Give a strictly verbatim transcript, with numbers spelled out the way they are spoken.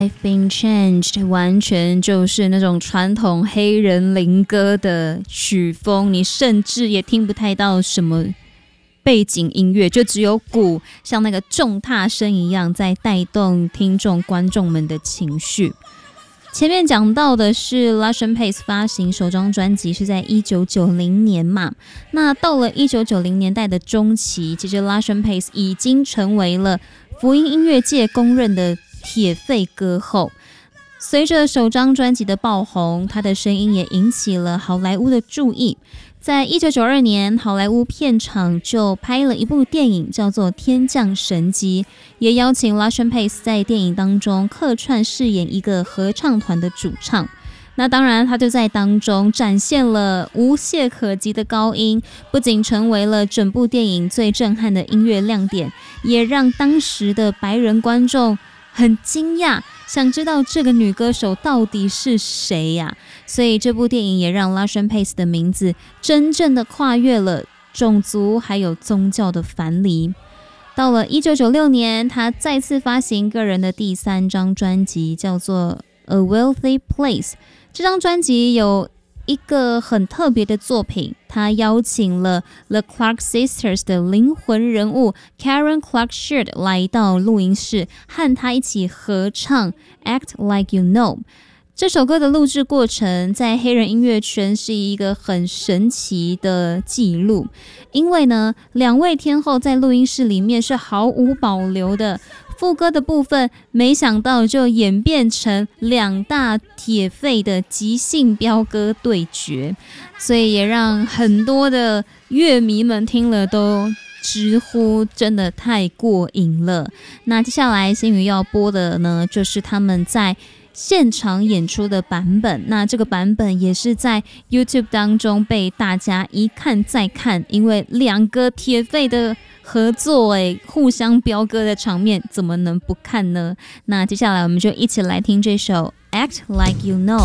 I've been changed 完全就是那种传统黑人灵歌的曲风，你甚至也听不太到什么背景音乐，就只有鼓像那个重踏声一样在带动听众观众们的情绪。前面讲到的是 Lucian Pace 发行首张专辑是在一九九零年嘛，那到了一九九零年代的中期，其实 Lucian Pace 已经成为了福音音乐界公认的铁肺歌后。随着首张专辑的爆红，他的声音也引起了好莱坞的注意。在一九九二年，好莱坞片场就拍了一部电影叫做《天降神机》，也邀请 Lucian Pace 在电影当中客串饰演一个合唱团的主唱。那当然他就在当中展现了无懈可击的高音，不仅成为了整部电影最震撼的音乐亮点，也让当时的白人观众很惊讶，想知道这个女歌手到底是谁呀、啊？所以这部电影也让 Lucian Pace 的名字真正的跨越了种族还有宗教的藩篱。到了一九九六年，他再次发行个人的第三张专辑，叫做 A Wealthy Place。这张专辑有一个很特别的作品，他邀请了 The Clark Sisters 的灵魂人物 Karen Clark Sheard 来到录音室，和他一起合唱 Act Like You Know。 这首歌的录制过程在黑人音乐圈是一个很神奇的记录，因为呢，两位天后在录音室里面是毫无保留的，副歌的部分没想到就演变成两大铁肺的即兴飙歌对决，所以也让很多的乐迷们听了都直呼真的太过瘾了。那接下来新宇要播的呢，就是他们在现场演出的版本，那这个版本也是在 YouTube 当中被大家一看再看，因为两个铁肺的合作诶，互相飙歌的场面怎么能不看呢？那接下来我们就一起来听这首 Act Like You Know。